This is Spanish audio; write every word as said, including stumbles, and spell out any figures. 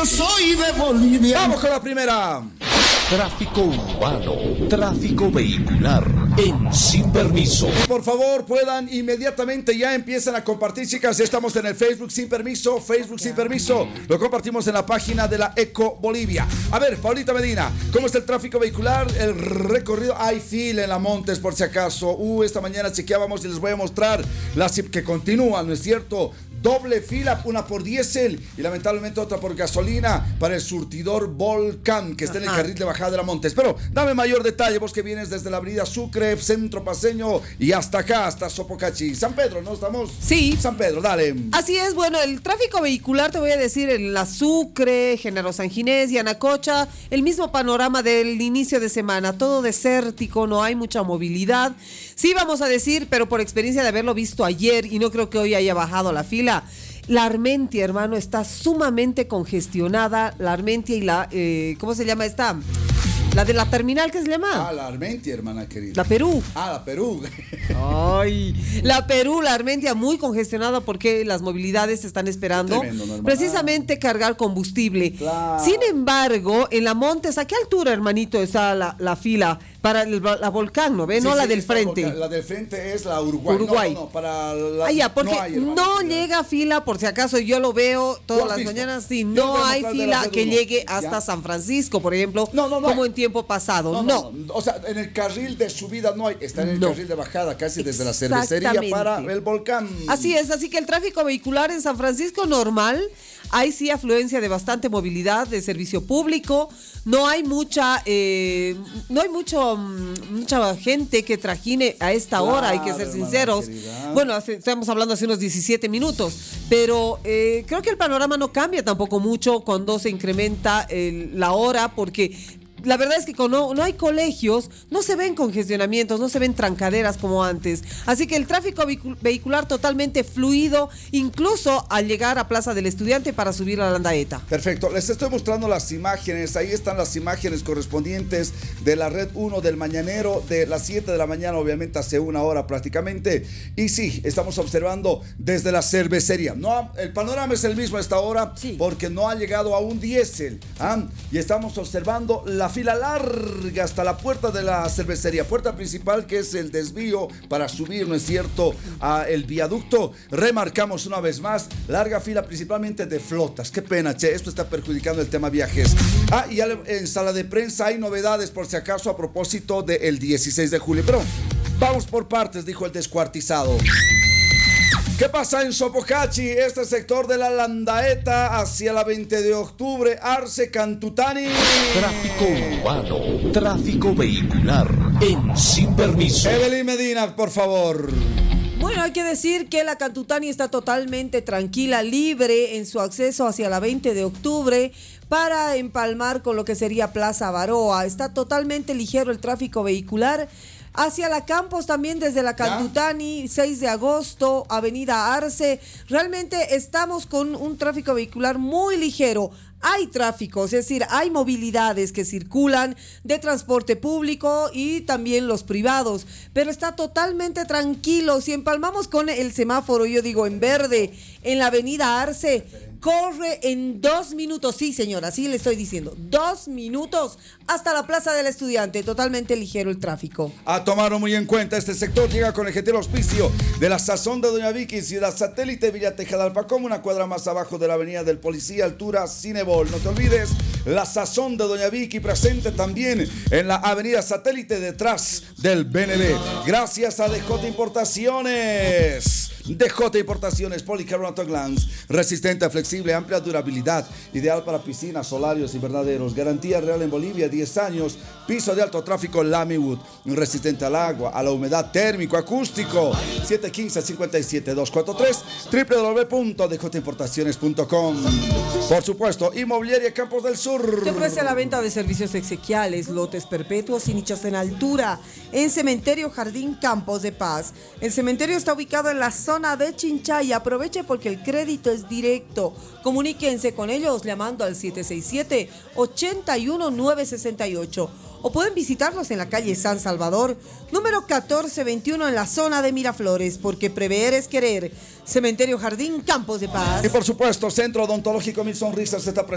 soy de Bolivia. Vamos con la primera. Tráfico urbano, tráfico vehicular en Sin Permiso. Por favor, puedan inmediatamente ya empiezan a compartir, chicas. Ya estamos en el Facebook Sin Permiso, Facebook Sin Permiso. Lo compartimos en la página de la Eco Bolivia. A ver, Paulita Medina, ¿cómo está el tráfico vehicular? El recorrido, hay fila en la Montes por si acaso. Uh, esta mañana chequeábamos y les voy a mostrar las que continúan, ¿no es cierto? Doble fila, una por diésel y lamentablemente otra por gasolina para el surtidor Volcán, que está en el carril de bajada de la Montes. Pero dame mayor detalle, vos que vienes desde la avenida Sucre, Centro Paseño y hasta acá, hasta Sopocachi. San Pedro, ¿no estamos? Sí. San Pedro, dale. Así es, bueno, el tráfico vehicular, te voy a decir, en la Sucre, Género San Ginés y Anacocha, el mismo panorama del inicio de semana, todo desértico, no hay mucha movilidad. Sí, vamos a decir, pero por experiencia de haberlo visto ayer y no creo que hoy haya bajado la fila, la Armentia, hermano, está sumamente congestionada. La Armentia y la, eh, ¿cómo se llama esta? La de la terminal, ¿qué se llama? Ah, la Armentia, hermana querida. La Perú. Ah, la Perú. Ay, la Perú, la Armentia muy congestionada porque las movilidades están esperando tremendo, precisamente cargar combustible. Claro. Sin embargo, en la Montes, ¿a qué altura, hermanito, está la, la fila? Para el, la Volcán, ¿no ve? Sí, no sí, la del frente. La, la del frente es la Uruguay. Uruguay. No, no, no, para la, ah, ya, porque no, hay, no hermano, llega fila, por si acaso yo lo veo todas las visto? mañanas, sí, no hay fila que llegue hasta ¿ya? San Francisco, por ejemplo, no, no, no como hay. en tiempo pasado, no, no. no. O sea, en el carril de subida no hay, está en el no. carril de bajada, casi desde la cervecería para el Volcán. Así es, así que el tráfico vehicular en San Francisco normal, hay sí afluencia de bastante movilidad, de servicio público, no hay mucha, eh, no hay mucho, mucha gente que trajine a esta claro, hora, hay que ser sinceros. Bueno, hace, estamos hablando hace unos diecisiete minutos, pero eh, creo que el panorama no cambia tampoco mucho cuando se incrementa el, la hora, porque la verdad es que cuando no, no hay colegios, no se ven congestionamientos, no se ven trancaderas como antes. Así que el tráfico vehicular totalmente fluido, incluso al llegar a Plaza del Estudiante para subir a la Landaeta. Perfecto, les estoy mostrando las imágenes. Ahí están las imágenes correspondientes de la red uno del mañanero, de las siete de la mañana, obviamente hace una hora prácticamente. Y sí, estamos observando desde la cervecería. No, el panorama es el mismo a esta hora, sí, porque no ha llegado a un diésel. ¿ah? Y estamos observando la fila larga hasta la puerta de la cervecería, puerta principal, que es el desvío para subir, ¿no es cierto?, a el viaducto. Remarcamos una vez más, larga fila principalmente de flotas. Qué pena, che, esto está perjudicando el tema viajes. Ah, y en sala de prensa hay novedades, por si acaso, a propósito del dieciséis de julio. Pero vamos por partes, dijo el descuartizado. ¿Qué pasa en Sopocachi? Este sector de la Landaeta hacia la veinte de octubre, Arce, Cantutani. Tráfico urbano, tráfico vehicular en Sin Permiso. Evelyn Medina, por favor. Bueno, hay que decir que la Cantutani está totalmente tranquila, libre en su acceso hacia la veinte de octubre para empalmar con lo que sería Plaza Baroa. Está totalmente ligero el tráfico vehicular. Hacia la Campos también desde la Cantutani, seis de agosto, Avenida Arce. Realmente estamos con un tráfico vehicular muy ligero. Hay tráfico, es decir, hay movilidades que circulan de transporte público y también los privados, pero está totalmente tranquilo. Si empalmamos con el semáforo, yo digo en verde, en la Avenida Arce, corre en dos minutos, sí señora, sí le estoy diciendo, dos minutos hasta la Plaza del Estudiante, totalmente ligero el tráfico. A tomarlo muy en cuenta, este sector llega con el gentil auspicio de la Sazón de Doña Vicky, Ciudad Satélite, Villa Tejadalpa, como una cuadra más abajo de la Avenida del Policía, altura Cinebol. No te olvides, la Sazón de Doña Vicky, presente también en la Avenida Satélite, detrás del B N B. Gracias a D J Importaciones. D J Importaciones, Policarbonato Glans, resistente, flexible, amplia durabilidad, ideal para piscinas, solarios y verdaderos. Garantía real en Bolivia, diez años. Piso de alto tráfico Lamiwood, resistente al agua, a la humedad, térmico, acústico. siete uno cinco, cinco siete dos cuatro tres, doble u doble u doble u punto d j importaciones punto com. Por supuesto, Inmobiliaria Campos del Sur. Te ofrece la venta de servicios exequiales, lotes perpetuos y nichos en altura en Cementerio Jardín Campos de Paz. El cementerio está ubicado en la zona de Chinchaya. Aproveche porque el crédito es directo. Comuníquense con ellos llamando al siete seis siete, ocho uno nueve seis ocho o pueden visitarlos en la calle San Salvador, número catorce veintiuno en la zona de Miraflores, porque prever es querer. Cementerio Jardín Campos de Paz. Y por supuesto, Centro Odontológico Mil Sonrisas está presente